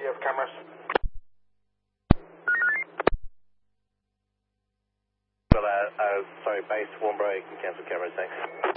you have cameras? Sorry, base 1 break and cancel cameras, thanks.